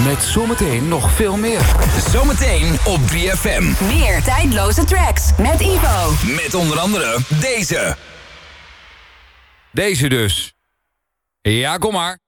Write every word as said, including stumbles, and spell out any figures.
Met zometeen nog veel meer. Zometeen op drie F M. Meer tijdloze tracks met Ivo. Met onder andere deze. Deze dus. Ja, kom maar.